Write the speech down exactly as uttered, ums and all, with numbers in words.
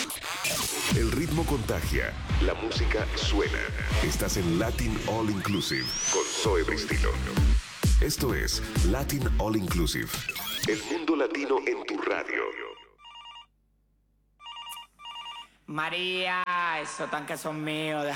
El ritmo contagia, la música suena. Estás en Latin All Inclusive con Zoe Bristilo. Esto es Latin All Inclusive. El mundo latino en tu radio. María, esos tanques son míos.